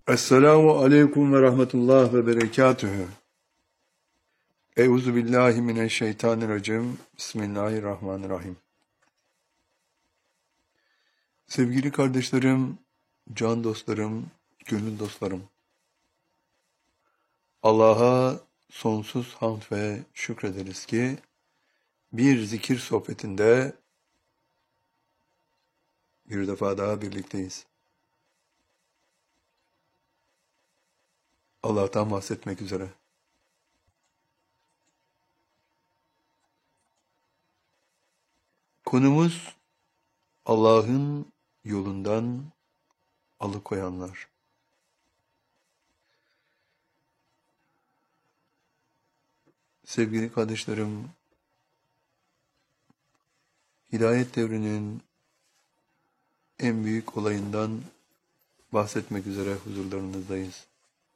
Esselamu aleyküm ve rahmetullah ve berekatühü. Euzu billahi mineşşeytanirracim. Bismillahirrahmanirrahim. Sevgili kardeşlerim, can dostlarım, gönül dostlarım. Allah'a sonsuz hamd ve şükrederiz ki bir zikir sohbetinde bir defa daha birlikteyiz. Allah'tan bahsetmek üzere. Konumuz Allah'ın yolundan alıkoyanlar. Sevgili kardeşlerim, hidayet devrinin en büyük olayından bahsetmek üzere huzurlarınızdayız.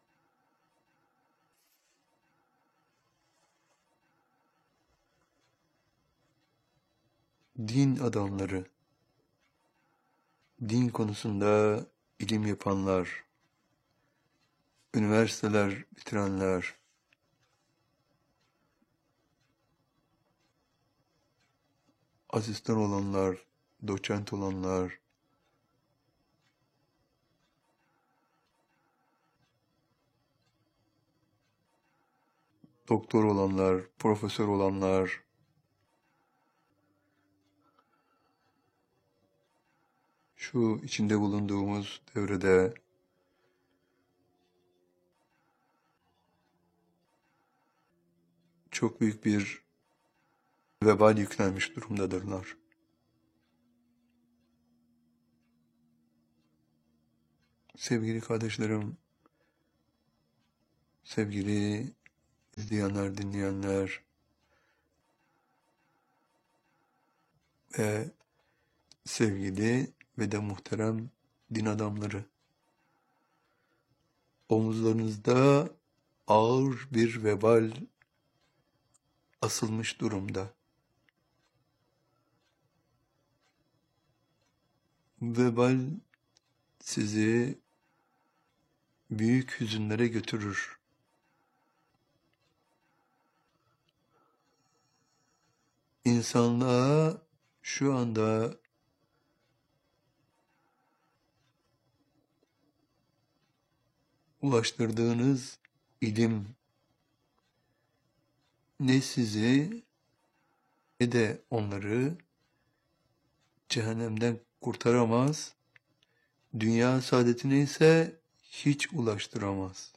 Din adamları, din konusunda ilim yapanlar, üniversiteler bitirenler, asistan olanlar, doçent olanlar, doktor olanlar, profesör olanlar, şu içinde bulunduğumuz devrede çok büyük bir vebal yüklenmiş durumdadırlar. Sevgili kardeşlerim, sevgili izleyenler, dinleyenler ve sevgili ve de muhterem din adamları, omuzlarınızda ağır bir vebal asılmış durumda. Vebal sizi büyük hüzünlere götürür. İnsanlığa şu anda ulaştırdığınız ilim ne sizi ne de onları cehennemden kurtaramaz, dünya saadetine ise hiç ulaştıramaz.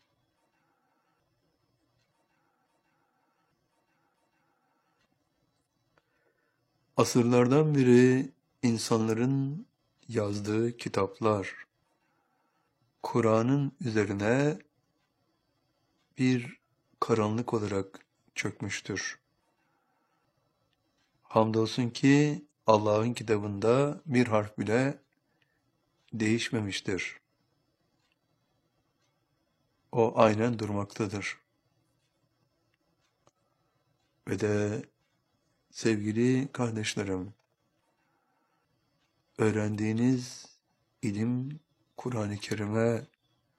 Asırlardan beri insanların yazdığı kitaplar, Kur'an'ın üzerine bir karanlık olarak çökmüştür. Hamdolsun ki Allah'ın kitabında bir harf bile değişmemiştir. O aynen durmaktadır. Ve de sevgili kardeşlerim, öğrendiğiniz ilim Kur'an-ı Kerim'e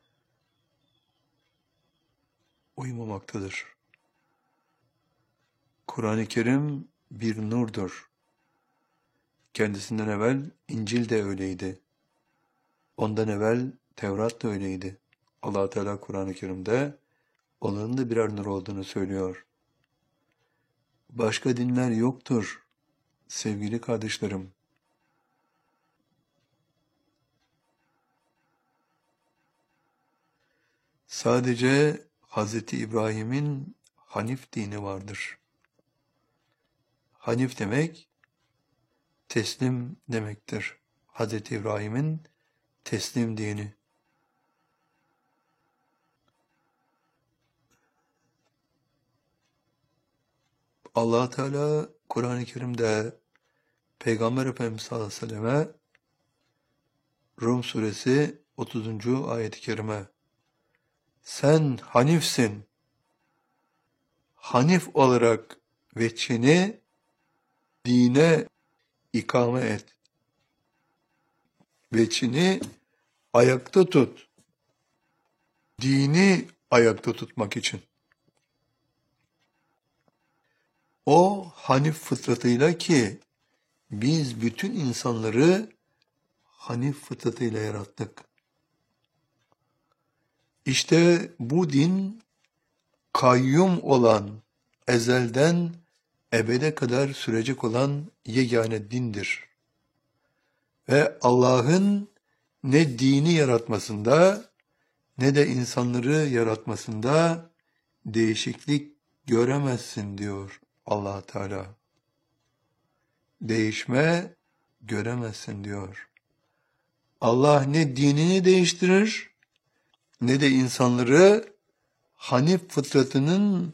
uymamaktadır. Kur'an-ı Kerim bir nurdur. Kendisinden evvel İncil de öyleydi. Ondan evvel Tevrat da öyleydi. Allah Teala Kur'an-ı Kerim'de onların da birer nur olduğunu söylüyor. Başka dinler yoktur sevgili kardeşlerim. Sadece Hz. İbrahim'in Hanif dini vardır. Hanif demek teslim demektir. Hz. İbrahim'in teslim dini. Allah Teala Kur'an-ı Kerim'de Peygamber Efendimiz sallallahu aleyhi ve selleme Rum suresi 30. ayet-i kerime, sen Hanifsin, Hanif olarak veçhini dine ikame et, veçhini ayakta tut dini ayakta tutmak için. O Hanif fıtratıyla ki biz bütün insanları Hanif fıtratıyla yarattık. İşte bu din kayyum olan, ezelden ebede kadar sürecek olan yegane dindir. Ve Allah'ın ne dini yaratmasında ne de insanları yaratmasında değişiklik göremezsin diyor Allah Teala. Değişme göremezsin diyor. Allah ne dinini değiştirir ne de insanları Hanif fıtratının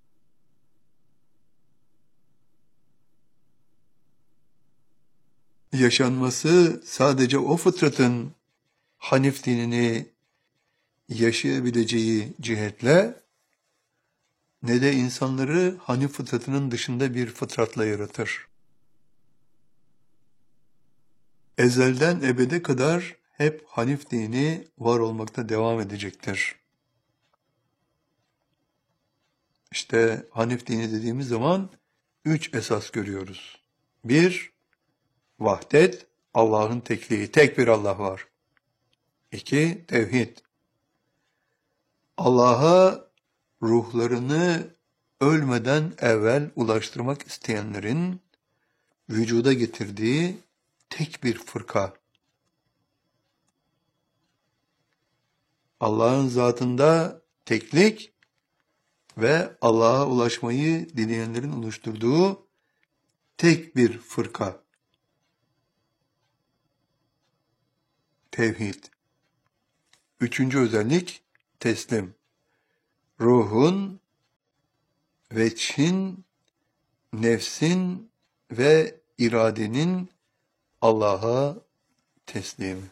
yaşanması sadece o fıtratın Hanif dinini yaşayabileceği cihetle ne de insanları Hanif fıtratının dışında bir fıtratla yaratır. Ezelden ebede kadar hep Hanif dini var olmakta devam edecektir. İşte Hanif dini dediğimiz zaman 3 esas görüyoruz. 1. Vahdet, Allah'ın tekliği, tek bir Allah var. 2. Tevhid. Allah'a ruhlarını ölmeden evvel ulaştırmak isteyenlerin vücuda getirdiği tek bir fırka. Allah'ın zatında teklik ve Allah'a ulaşmayı dileyenlerin oluşturduğu tek bir fırka. Tevhid. 3. özellik teslim. Ruhun, veçhin, nefsin ve iradenin Allah'a teslimi.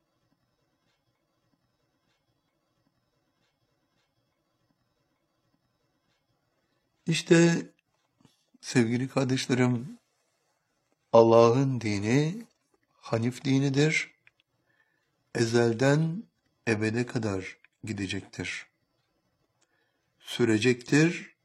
İşte sevgili kardeşlerim, Allah'ın dini Hanif dinidir. Ezelden ebede kadar gidecektir. Sürecektir.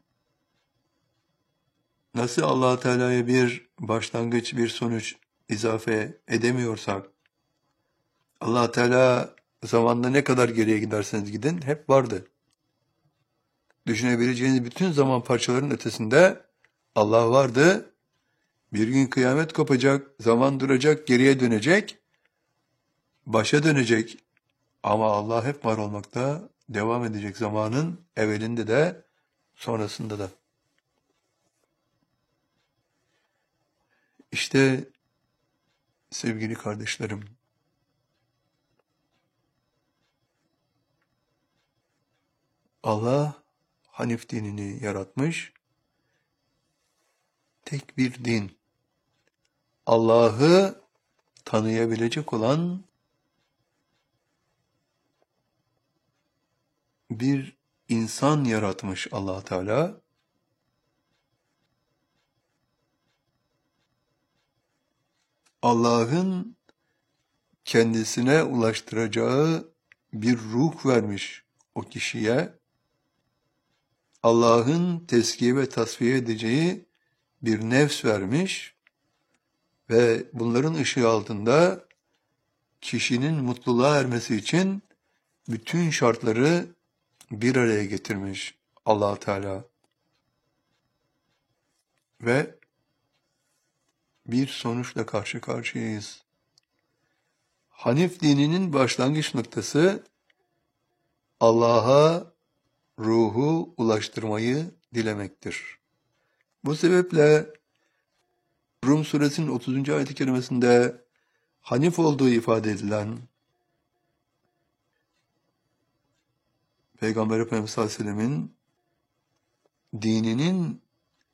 Nasıl Allah Teala'ya bir başlangıç, bir sonuç izafe edemiyorsak, Allah Teala zamanda ne kadar geriye giderseniz gidin hep vardı. Düşünebileceğiniz bütün zaman parçalarının ötesinde Allah vardı. Bir gün kıyamet kopacak, zaman duracak, geriye dönecek, başa dönecek. Ama Allah hep var olmakta devam edecek zamanın evvelinde de sonrasında da. İşte sevgili kardeşlerim, Allah Hanif dinini yaratmış, tek bir din. Allah'ı tanıyabilecek olan bir insan yaratmış Allah Teala. Allah'ın kendisine ulaştıracağı bir ruh vermiş o kişiye. Allah'ın tezkiye ve tasfiye edeceği bir nefs vermiş ve bunların ışığı altında kişinin mutluluğa ermesi için bütün şartları bir araya getirmiş Allah Teala. Ve bir sonuçla karşı karşıyayız. Hanif dininin başlangıç noktası Allah'a ruhu ulaştırmayı dilemektir. Bu sebeple Rum suresinin 30. ayet-i kerimesinde Hanif olduğu ifade edilen Peygamber Efendimiz sallallahu aleyhi ve sellemin dininin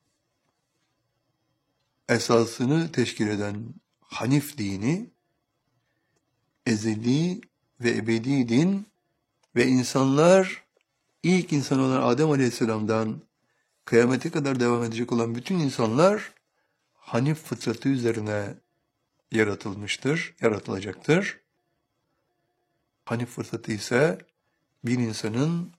esasını teşkil eden Hanif dini, ezeli ve ebedi din ve insanlar, ilk insan olan Adem Aleyhisselam'dan kıyamete kadar devam edecek olan bütün insanlar Hanif fıtratı üzerine yaratılmıştır, yaratılacaktır. Hanif fıtratı ise bir insanın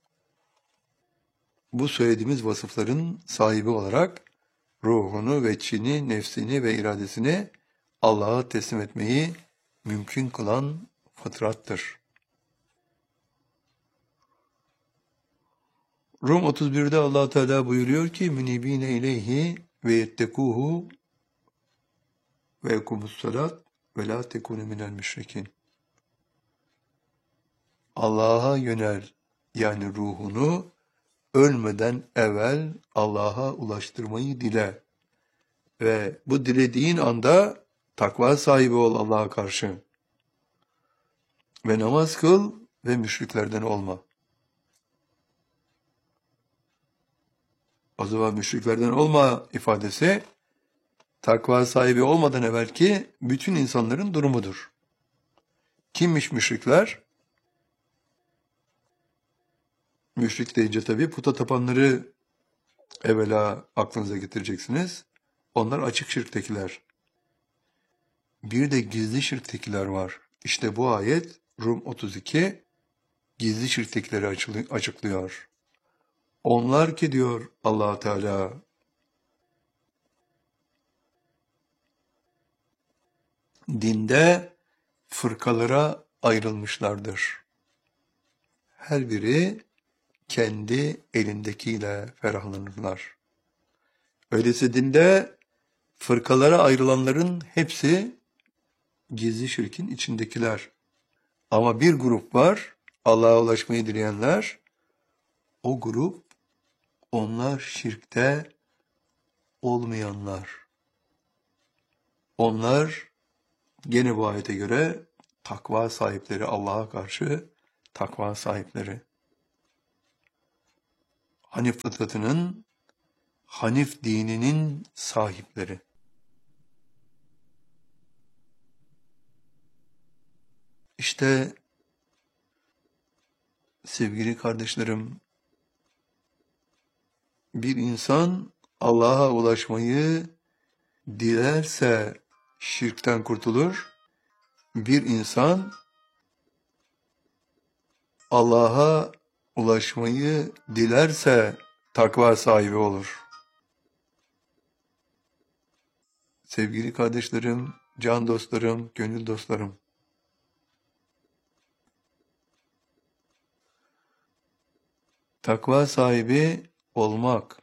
bu söylediğimiz vasıfların sahibi olarak ruhunu ve içini, nefsini ve iradesini Allah'a teslim etmeyi mümkün kılan fıtrattır. Rum 31'de Allah Teala buyuruyor ki: "Münibine ileyhi ve yettekuhu ve yekumussalat ve la tekunu minel müşrikin." Allah'a yönel, yani ruhunu ölmeden evvel Allah'a ulaştırmayı dile ve bu dilediğin anda takva sahibi ol Allah'a karşı ve namaz kıl ve müşriklerden olma. O zaman müşriklerden olma ifadesi takva sahibi olmadan evvelki bütün insanların durumudur. Kimmiş müşrikler? Müşrik deyince tabii puta tapanları evvela aklınıza getireceksiniz. Onlar açık şirktekiler. Bir de gizli şirktekiler var. İşte bu ayet Rum 32 gizli şirktekileri açıklıyor. Onlar ki diyor Allah Teala, dinde fırkalara ayrılmışlardır. Her biri kendi elindekiyle ferahlanırlar. Öyleyse dinde fırkalara ayrılanların hepsi gizli şirkin içindekiler. Ama bir grup var, Allah'a ulaşmayı dileyenler. O grup, onlar şirkte olmayanlar. Onlar gene bu ayete göre takva sahipleri, Allah'a karşı takva sahipleri. Hanif fıtratının, Hanif dininin sahipleri. İşte sevgili kardeşlerim, bir insan Allah'a ulaşmayı dilerse şirkten kurtulur. Bir insan Allah'a ulaşmayı dilerse takva sahibi olur. Sevgili kardeşlerim, can dostlarım, gönül dostlarım, takva sahibi olmak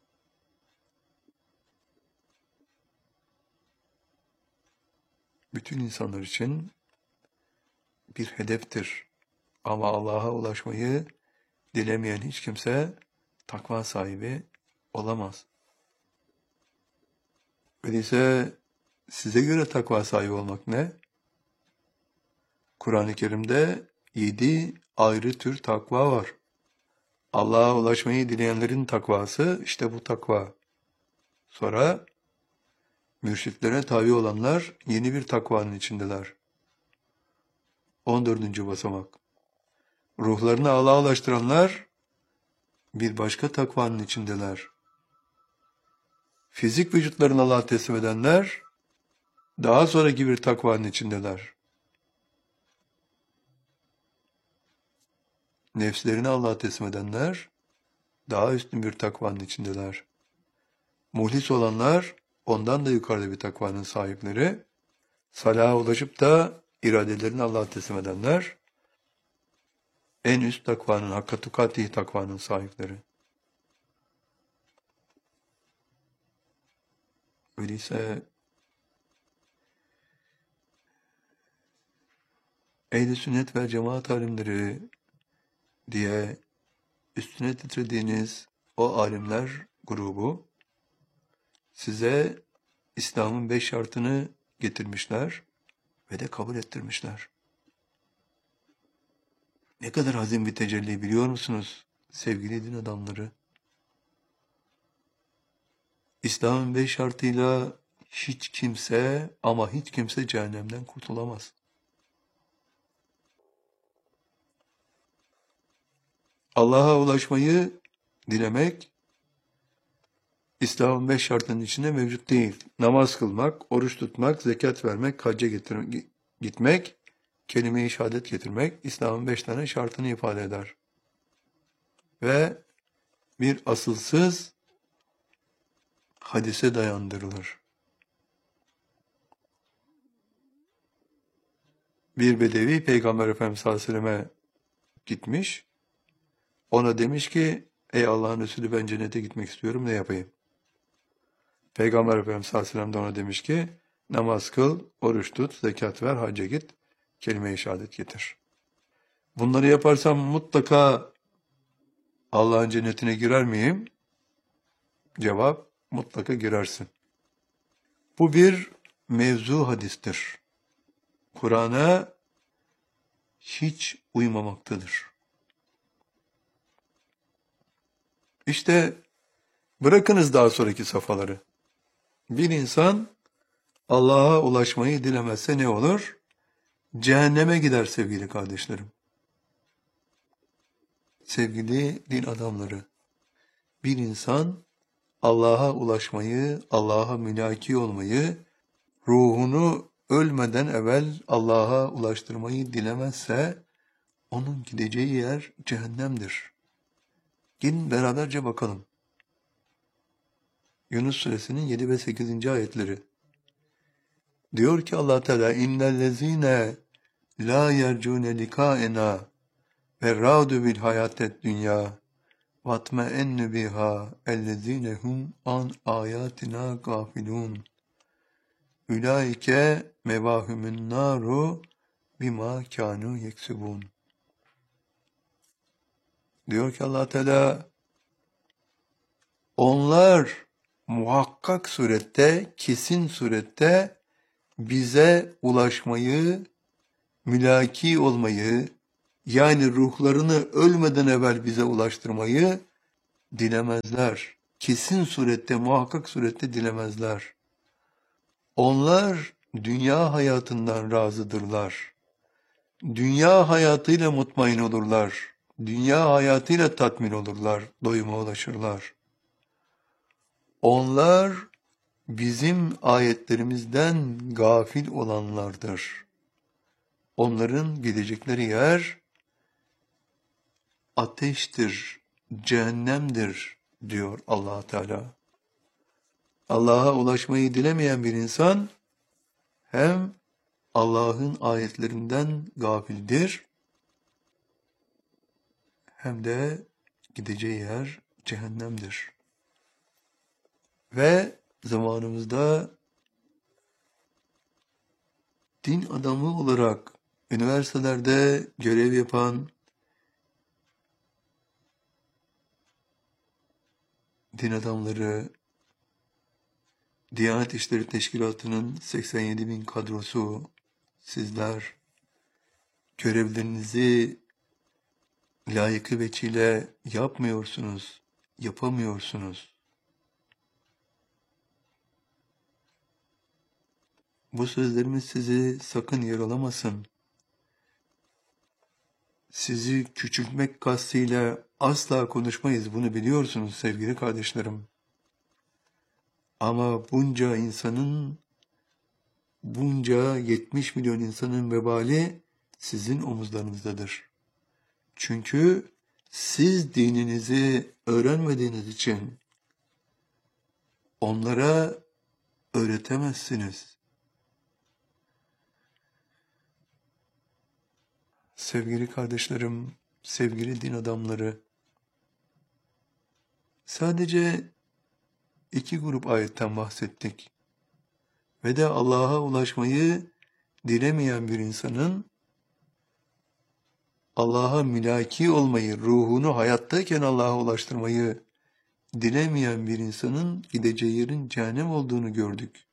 bütün insanlar için bir hedeftir. Ama Allah'a ulaşmayı dilemeyen hiç kimse takva sahibi olamaz. Öyleyse size göre takva sahibi olmak ne? Kur'an-ı Kerim'de 7 ayrı tür takva var. Allah'a ulaşmayı dileyenlerin takvası işte bu takva. Sonra mürşitlere tabi olanlar yeni bir takvanın içindeler. 14. basamak. Ruhlarını Allah'a ulaştıranlar bir başka takvanın içindeler. Fizik vücutlarını Allah'a teslim edenler daha sonraki bir takvanın içindeler. Nefslerini Allah'a teslim edenler daha üstün bir takvanın içindeler. Muhlis olanlar ondan da yukarıda bir takvanın sahipleri. Salaha ulaşıp da iradelerini Allah'a teslim edenler en üst takvanın, hakka tukati takvanın sahipleri. Öyleyse ehl-i sünnet ve cemaat alimleri diye üstüne titrediğiniz o alimler grubu size İslam'ın 5 şartını getirmişler ve de kabul ettirmişler. Ne kadar hazin bir tecelli biliyor musunuz sevgili din adamları? İslam'ın 5 şartıyla hiç kimse ama hiç kimse cehennemden kurtulamaz. Allah'a ulaşmayı dilemek, İslam'ın 5 şartının içinde mevcut değil. Namaz kılmak, oruç tutmak, zekat vermek, hacca gitmek kelime-i şehadet getirmek, İslam'ın 5 tane şartını ifade eder. Ve bir asılsız hadise dayandırılır. Bir bedevi Peygamber Efendimiz sallallahu aleyhi ve selleme gitmiş. Ona demiş ki, ey Allah'ın Resulü, ben cennete gitmek istiyorum, ne yapayım? Peygamber Efendimiz sallallahu aleyhi ve sellem de ona demiş ki, namaz kıl, oruç tut, zekat ver, hacca git, kelime-i şehadet getir. Bunları yaparsam mutlaka Allah'ın cennetine girer miyim? Cevap, mutlaka girersin. Bu bir mevzu hadistir. Kur'an'a hiç uymamaktadır. İşte bırakınız daha sonraki safhaları. Bir insan Allah'a ulaşmayı dilemezse ne olur? Cehenneme gider sevgili kardeşlerim. Sevgili din adamları, bir insan Allah'a ulaşmayı, Allah'a mülaki olmayı, ruhunu ölmeden evvel Allah'a ulaştırmayı dilemezse, onun gideceği yer cehennemdir. Gelin beraberce bakalım. Yunus suresinin 7 ve 8. ayetleri. Diyor ki Allah Teala, İnnellezîne lâ yercûne likâena ve râdü bil hayâted dünyâ vatme'ennü biha ellezîne hum an âyâtina gâfilûn. Ulaike mevâhümün nâru bimâ kânû yeksibûn. Diyor ki Allah Teala, onlar muhakkak surette, kesin surette bize ulaşmayı, mülaki olmayı, yani ruhlarını ölmeden evvel bize ulaştırmayı dilemezler. Kesin surette, muhakkak surette dilemezler. Onlar dünya hayatından razıdırlar. Dünya hayatıyla mutmain olurlar. Dünya hayatıyla tatmin olurlar, doyuma ulaşırlar. Onlar bizim ayetlerimizden gafil olanlardır. Onların gidecekleri yer ateştir, cehennemdir diyor Allah Teala. Allah'a ulaşmayı dilemeyen bir insan hem Allah'ın ayetlerinden gafildir hem de gideceği yer cehennemdir. Ve zamanımızda din adamı olarak üniversitelerde görev yapan din adamları, Diyanet İşleri Teşkilatı'nın 87.000 kadrosu, sizler görevlerinizi layıkı veçile yapmıyorsunuz, yapamıyorsunuz. Bu sözlerimiz sizi sakın yaralamasın. Sizi küçültmek kastıyla asla konuşmayız, bunu biliyorsunuz sevgili kardeşlerim. Ama bunca insanın, bunca 70 milyon insanın vebali sizin omuzlarınızdadır. Çünkü siz dininizi öğrenmediğiniz için onlara öğretemezsiniz. Sevgili kardeşlerim, sevgili din adamları, sadece 2 grup ayetten bahsettik. Ve de Allah'a ulaşmayı dilemeyen bir insanın, Allah'a mülaki olmayı, ruhunu hayattayken Allah'a ulaştırmayı dilemeyen bir insanın gideceği yerin cehennem olduğunu gördük.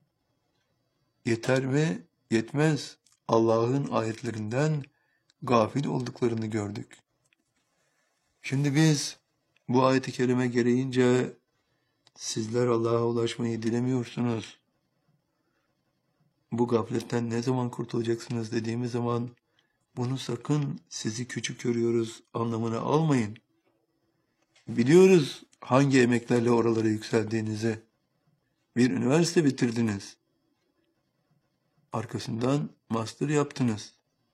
Yeter mi? Yetmez. Allah'ın ayetlerinden gafil olduklarını gördük. Şimdi biz bu ayet-i kerime gereğince sizler Allah'a ulaşmayı dilemiyorsunuz. Bu gafletten ne zaman kurtulacaksınız dediğimiz zaman bunu sakın sizi küçük görüyoruz anlamına almayın. Biliyoruz hangi emeklerle oralara yükseldiğinizi. Bir üniversite bitirdiniz. Arkasından master yaptınız.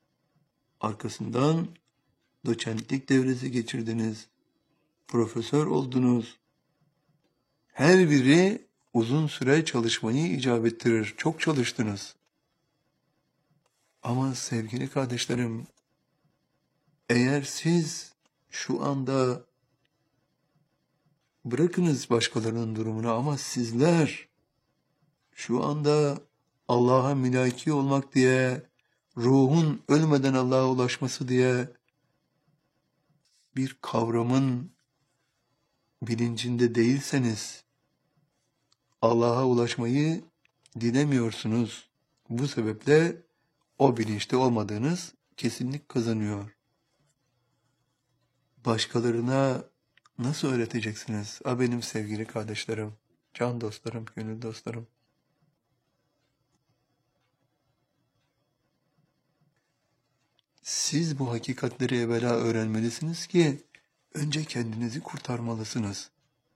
Arkasından doçentlik devresi geçirdiniz. Profesör oldunuz. Her biri uzun süre çalışmayı icap ettirir. Çok çalıştınız. Ama sevgili kardeşlerim, eğer siz şu anda bırakınız başkalarının durumunu ama sizler şu anda Allah'a mülaki olmak diye, ruhun ölmeden Allah'a ulaşması diye bir kavramın bilincinde değilseniz, Allah'a ulaşmayı dilemiyorsunuz. Bu sebeple o bilinçte olmadığınız kesinlik kazanıyor. Başkalarına nasıl öğreteceksiniz? Benim sevgili kardeşlerim, can dostlarım, gönül dostlarım. Siz bu hakikatleri evvela öğrenmelisiniz ki önce kendinizi kurtarmalısınız.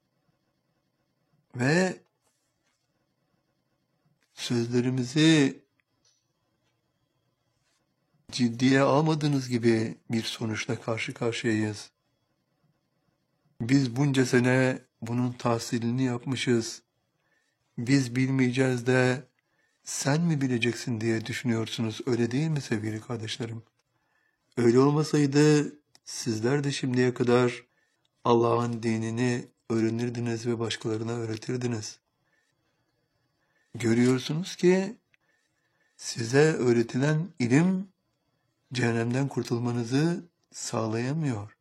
Ve sözlerimizi ciddiye almadığınız gibi bir sonuçla karşı karşıyayız. Biz bunca sene bunun tahsilini yapmışız. Biz bilmeyeceğiz de sen mi bileceksin diye düşünüyorsunuz. Öyle değil mi sevgili kardeşlerim? Öyle olmasaydı sizler de şimdiye kadar Allah'ın dinini öğrenirdiniz ve başkalarına öğretirdiniz. Görüyorsunuz ki size öğretilen ilim cehennemden kurtulmanızı sağlayamıyor.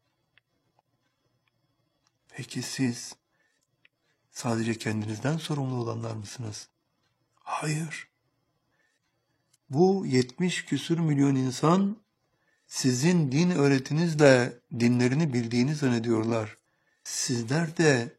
Peki siz sadece kendinizden sorumlu olanlar mısınız? Hayır. Bu 70 küsür milyon insan sizin din öğretinizle dinlerini bildiğini zannediyorlar. Sizler de